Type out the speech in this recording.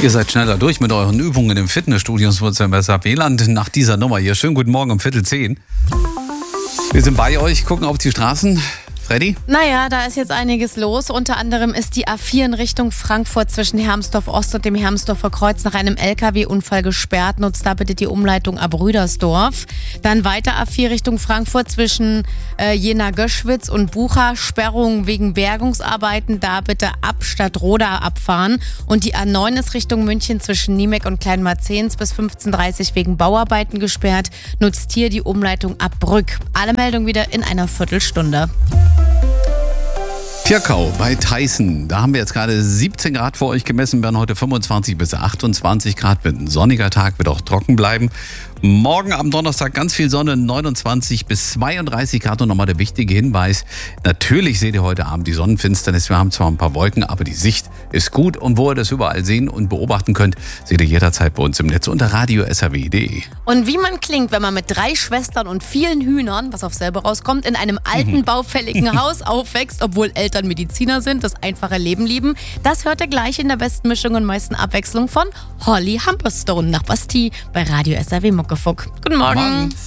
Ihr seid schneller durch mit euren Übungen im Fitnessstudio im SAP-Land nach dieser Nummer hier. Schönen guten Morgen um 9:45. Wir sind bei euch, gucken auf die Straßen. Freddy? Naja, da ist jetzt einiges los. Unter anderem ist die A4 in Richtung Frankfurt zwischen Hermsdorf Ost und dem Hermsdorfer Kreuz nach einem LKW-Unfall gesperrt. Nutzt da bitte die Umleitung ab Rüdersdorf. Dann weiter A4 Richtung Frankfurt zwischen Jena-Göschwitz und Bucha. Sperrung wegen Bergungsarbeiten. Da bitte ab Stadtroda abfahren. Und die A9 ist Richtung München zwischen Niemek und Kleinmarzens bis 15:30 Uhr wegen Bauarbeiten gesperrt. Nutzt hier die Umleitung ab Brück. Alle Meldungen wieder in einer Viertelstunde. Pirkau bei Tyson. Da haben wir jetzt gerade 17 Grad für euch gemessen, werden heute 25 bis 28 Grad. Wird ein sonniger Tag, wird auch trocken bleiben. Morgen am Donnerstag ganz viel Sonne, 29 bis 32 Grad. Und nochmal der wichtige Hinweis, natürlich seht ihr heute Abend die Sonnenfinsternis. Wir haben zwar ein paar Wolken, aber die Sicht ist gut. Und wo ihr das überall sehen und beobachten könnt, seht ihr jederzeit bei uns im Netz unter radio.srw.de. Und wie man klingt, wenn man mit 3 Schwestern und vielen Hühnern, was auf selber rauskommt, in einem alten, baufälligen Haus aufwächst, obwohl Eltern Mediziner sind, das einfache Leben lieben, das hört ihr gleich in der besten Mischung und meisten Abwechslung von Holly Humberstone nach Bastille bei Radio SRW Muckefuck. Guten Morgen.